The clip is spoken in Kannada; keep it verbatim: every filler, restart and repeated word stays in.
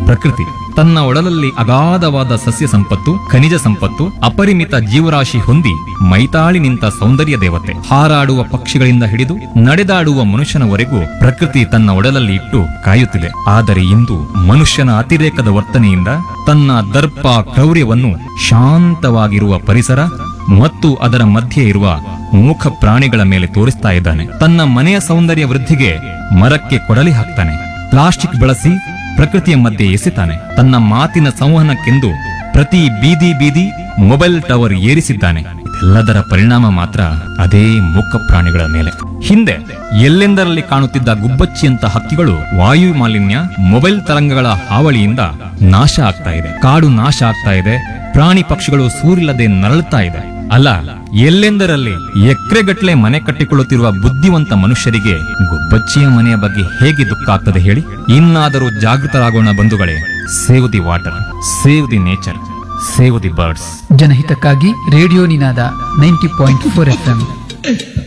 ಪ್ರಕೃತಿ ತನ್ನ ಒಡಲಲ್ಲಿ ಅಗಾಧವಾದ ಸಸ್ಯ ಸಂಪತ್ತು, ಖನಿಜ ಸಂಪತ್ತು, ಅಪರಿಮಿತ ಜೀವರಾಶಿ ಹೊಂದಿ ಮೈತಾಳಿ ನಿಂತ ಸೌಂದರ್ಯ ದೇವತೆ. ಹಾರಾಡುವ ಪಕ್ಷಿಗಳಿಂದ ಹಿಡಿದು ನಡೆದಾಡುವ ಮನುಷ್ಯನವರೆಗೂ ಪ್ರಕೃತಿ ತನ್ನ ಒಡಲಲ್ಲಿ ಇಟ್ಟು ಕಾಯುತ್ತಿದೆ. ಆದರೆ ಇಂದು ಮನುಷ್ಯನ ಅತಿರೇಕದ ವರ್ತನೆಯಿಂದ ತನ್ನ ದರ್ಪ ಕ್ರೌರ್ಯವನ್ನು ಶಾಂತವಾಗಿರುವ ಪರಿಸರ ಮತ್ತು ಅದರ ಮಧ್ಯೆ ಇರುವ ಮೂಕ ಪ್ರಾಣಿಗಳ ಮೇಲೆ ತೋರಿಸ್ತಾ ಇದ್ದಾನೆ. ತನ್ನ ಮನೆಯ ಸೌಂದರ್ಯ ವೃದ್ಧಿಗೆ ಮರಕ್ಕೆ ಕೊಡಲಿ ಹಾಕ್ತಾನೆ. ಪ್ಲಾಸ್ಟಿಕ್ ಬಳಸಿ ಪ್ರಕೃತಿಯ ಮಧ್ಯೆ ಎಸೆತಾನೆ. ತನ್ನ ಮಾತಿನ ಸಂವಹನಕ್ಕೆಂದು ಪ್ರತಿ ಬೀದಿ ಬೀದಿ ಮೊಬೈಲ್ ಟವರ್ ಏರಿಸಿದ್ದಾನೆ. ಎಲ್ಲದರ ಪರಿಣಾಮ ಮಾತ್ರ ಅದೇ ಮೂಕ ಪ್ರಾಣಿಗಳ ಮೇಲೆ. ಹಿಂದೆ ಎಲ್ಲೆಂದರಲ್ಲಿ ಕಾಣುತ್ತಿದ್ದ ಗುಬ್ಬಚ್ಚಿಯಂತ ಹಕ್ಕಿಗಳು ವಾಯು ಮಾಲಿನ್ಯ, ಮೊಬೈಲ್ ತರಂಗಗಳ ಹಾವಳಿಯಿಂದ ನಾಶ ಆಗ್ತಾ ಇದೆ. ಕಾಡು ನಾಶ ಆಗ್ತಾ ಇದೆ. ಪ್ರಾಣಿ ಪಕ್ಷಿಗಳು ಸೂರಿಲ್ಲದೆ ನರಳುತ್ತಾ ಇದೆ. ಅಲ್ಲ, ಎಲ್ಲೆಂದರಲ್ಲಿ ಎಕರೆಗಟ್ಟಲೆ ಮನೆ ಕಟ್ಟಿಕೊಳ್ಳುತ್ತಿರುವ ಬುದ್ಧಿವಂತ ಮನುಷ್ಯರಿಗೆ ಗುಬ್ಬಚ್ಚಿಯ ಮನೆಯ ಬಗ್ಗೆ ಹೇಗೆ ದುಃಖ ಆಗ್ತದೆ ಹೇಳಿ? ಇನ್ನಾದರೂ ಜಾಗೃತರಾಗೋಣ ಬಂಧುಗಳೇ. Save the water, save the nature, save the birds. ಜನಹಿತಕ್ಕಾಗಿ ರೇಡಿಯೋ ನಿನಾದ ninety point four F M.